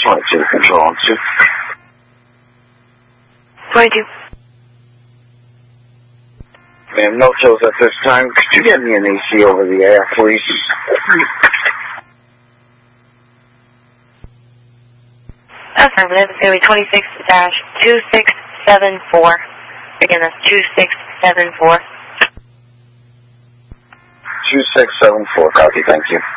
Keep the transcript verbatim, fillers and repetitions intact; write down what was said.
twenty-two, control on two. twenty-two. Ma'am, no shows at this time. Could you get me an A C over the air, please? Affirmative. It's going to be twenty-six dash two six seven four. Again, that's two six seven four. two six seven four, copy, thank you.